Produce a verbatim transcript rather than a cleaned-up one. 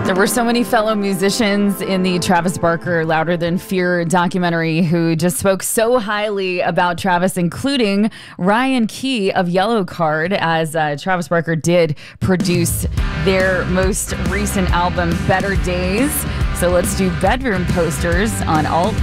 There were so many fellow musicians in the Travis Barker Louder Than Fear documentary who just spoke so highly about Travis, including Ryan Key of Yellowcard, as uh, Travis Barker did produce their most recent album, Better Days. So let's do bedroom posters on Alt